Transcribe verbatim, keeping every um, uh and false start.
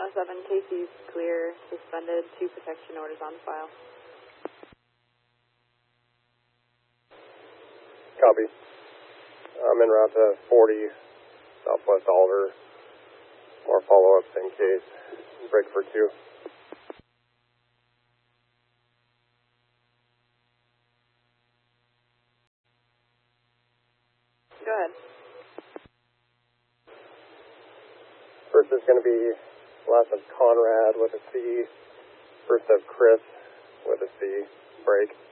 Tower seven, K C's clear, suspended, two protection orders on file. Copy. I'm en route to forty, Southwest Alder. More follow-ups in case. Break for two. Go ahead. First is going to be last of Conrad with a C. First of Chris with a C. Break.